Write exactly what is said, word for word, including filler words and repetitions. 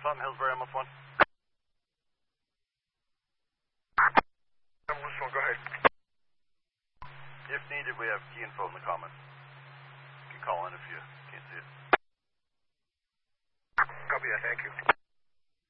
Fountain Hillsbury, M F one. M F one, go ahead. If needed, we have key info in the comments. You can call in if you can't see it. Copy that, thank you.